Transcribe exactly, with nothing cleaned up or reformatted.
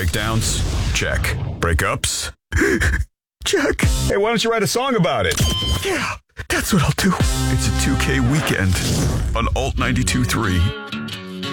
breakdowns? Check. Breakups? Check. Hey, why don't you write a song about it? Yeah, that's what I'll do. It's a two K weekend on Alt ninety-two point three.